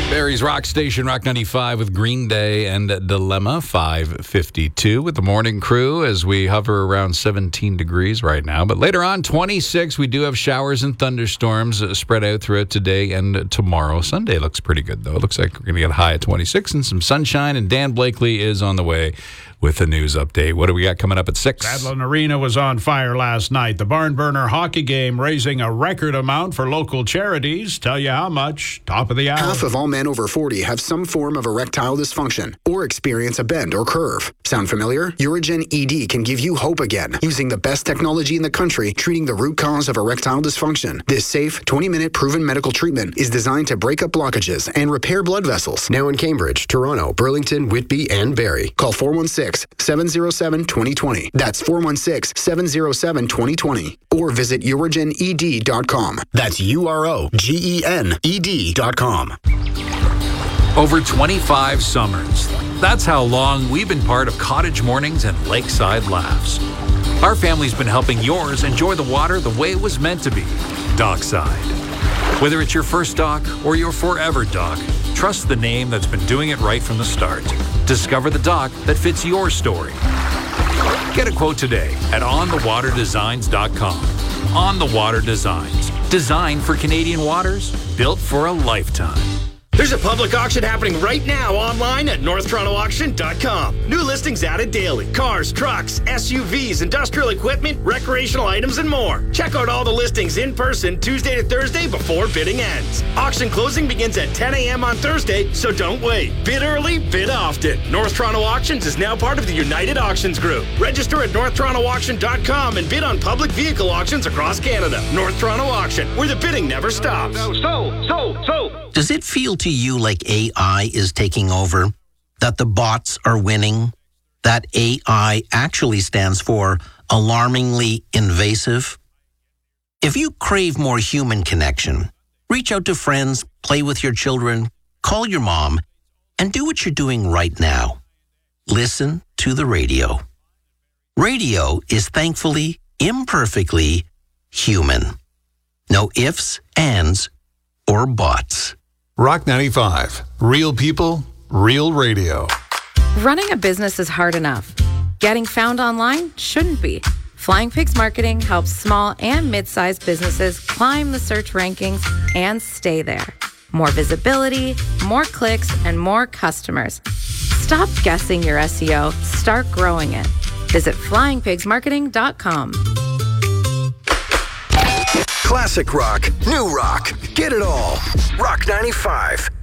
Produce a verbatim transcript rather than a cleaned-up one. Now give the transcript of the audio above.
Barry's Rock Station, Rock ninety-five with Green Day and Dilemma, five fifty-two with the morning crew as we hover around seventeen degrees right now. But later on, twenty-six, we do have showers and thunderstorms spread out throughout today and tomorrow. Sunday looks pretty good, though. It looks like we're going to get a high at twenty-six and some sunshine. And Dan Blakely is on the way with a news update. What do we got coming up at six? Adlin Arena was on fire last night. The Barn Burner hockey game raising a record amount for local charities. Tell you how much. Top of the hour. Half of all men over forty have some form of erectile dysfunction or experience a bend or curve. Sound familiar? Urigen E D can give you hope again using the best technology in the country treating the root cause of erectile dysfunction. This safe, twenty-minute proven medical treatment is designed to break up blockages and repair blood vessels. Now in Cambridge, Toronto, Burlington, Whitby, and Barrie. Call four one six, seven zero seven, two zero two zero. That's four one six, seven zero seven, two zero two zero. Or visit urigen e d dot com. That's U R O G E N E D dot com. Over twenty-five summers. That's how long we've been part of Cottage Mornings and Lakeside Laughs. Our family's been helping yours enjoy the water the way it was meant to be, dockside. Whether it's your first dock or your forever dock, trust the name that's been doing it right from the start. Discover the dock that fits your story. Get a quote today at on the water designs dot com. On the Water Designs. Designed for Canadian waters, built for a lifetime. There's a public auction happening right now online at north toronto auction dot com. New listings added daily. Cars, trucks, S U Vs, industrial equipment, recreational items, and more. Check out all the listings in person Tuesday to Thursday before bidding ends. Auction closing begins at ten a.m. on Thursday, so don't wait. Bid early, bid often. North Toronto Auctions is now part of the United Auctions Group. Register at north toronto auction dot com and bid on public vehicle auctions across Canada. North Toronto Auction, where the bidding never stops. So, so, so, so. Does it feel to you like A I is taking over? That the bots are winning? That A I actually stands for alarmingly invasive? If you crave more human connection, reach out to friends, play with your children, call your mom, and do what you're doing right now. Listen to the radio. Radio is thankfully, imperfectly human. No ifs, ands, or buts. Rock ninety-five. Real people, real radio. Running a business is hard enough. Getting found online shouldn't be. Flying Pigs Marketing helps small and mid-sized businesses climb the search rankings and stay there. More visibility, more clicks, and more customers. Stop guessing your S E O. Start growing it. Visit flying pigs marketing dot com. Classic rock, new rock, get it all. Rock ninety-five.